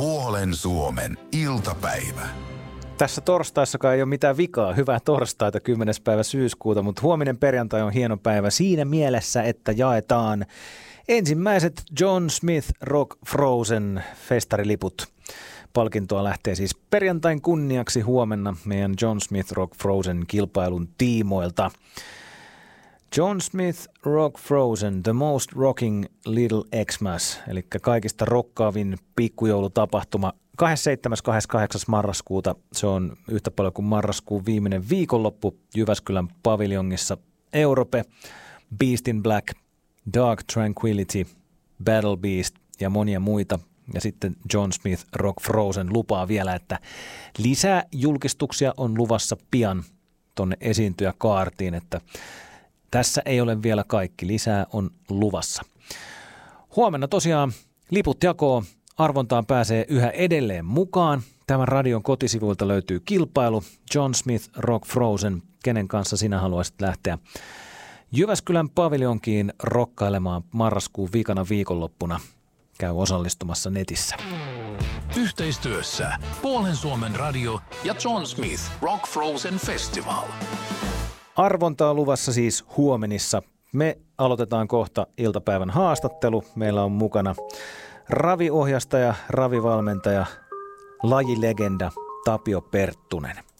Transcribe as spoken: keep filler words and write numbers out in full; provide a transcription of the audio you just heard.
Puolen Suomen iltapäivä. Tässä torstaissakaan ei ole mitään vikaa. Hyvää torstaita kymmenes päivä syyskuuta, mutta huominen perjantai on hieno päivä siinä mielessä, että jaetaan ensimmäiset John Smith Rock Frozen festariliput. Palkintoa lähtee siis perjantain kunniaksi huomenna meidän John Smith Rock Frozen kilpailun tiimoilta. John Smith Rock Frozen, the most rocking little Xmas, eli kaikista rokkaavin pikkujoulutapahtuma kahdeskymmenesseitsemäs kahdeskymmeneskahdeksas marraskuuta. Se on yhtä paljon kuin marraskuun viimeinen viikonloppu Jyväskylän paviljongissa. Europe, Beast in Black, Dark Tranquility, Battle Beast ja monia muita. Ja sitten John Smith Rock Frozen lupaa vielä, että lisää julkistuksia on luvassa pian tonne esiintyjäkaartiin, että tässä ei ole vielä kaikki. Lisää on luvassa. Huomenna tosiaan liput jakoon. Arvontaan pääsee yhä edelleen mukaan. Tämän radion kotisivuilta löytyy kilpailu. John Smith Rock Frozen. Kenen kanssa sinä haluaisit lähteä Jyväskylän paviljonkiin rokkailemaan marraskuun viikana viikonloppuna? Käy osallistumassa netissä. Yhteistyössä Puolen Suomen radio ja John Smith Rock Frozen Festival. Arvontaa luvassa siis huomenissa. Me aloitetaan kohta iltapäivän haastattelu. Meillä on mukana raviohjastaja, ravivalmentaja, lajilegenda Tapio Perttunen.